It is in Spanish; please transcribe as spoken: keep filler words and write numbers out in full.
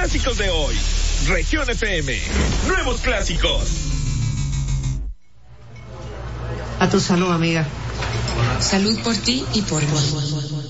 clásicos de hoy. Región F M. Nuevos clásicos. A tu salud, amiga. Salud por ti y por mí.